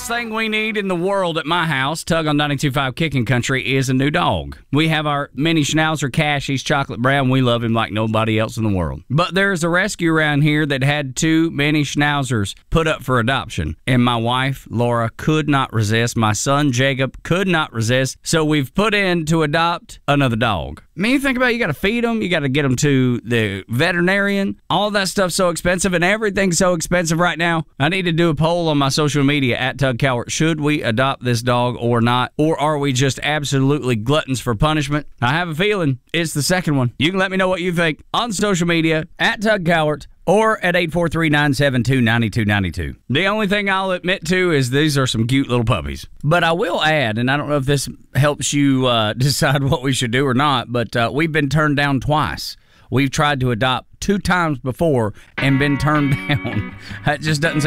thing we need in the world at my house, Tug on 92.5 Kicking Country, is a new dog. We have our mini schnauzer, Cash. He's chocolate brown. We love him like nobody else in the world. But there's a rescue around here that had 2 mini schnauzers put up for adoption. And my wife, Laura, could not resist. My son, Jacob, could not resist. So we've put in to adopt another dog. I mean, you think about it, you got to feed them, you got to get them to the veterinarian. All that stuff's so expensive, and everything's so expensive right now. I need to do a poll on my social media at Tug Cowart. Should we adopt this dog or not? Or are we just absolutely gluttons for punishment? I have a feeling it's the second one. You can let me know what you think on social media at Tug Cowart or at 843-972-9292. The only thing I'll admit to is these are some cute little puppies. But I will add, and I don't know if this helps you decide what we should do or not, but we've been turned down twice. We've tried to adopt 2 times before and been turned down. It just doesn't seem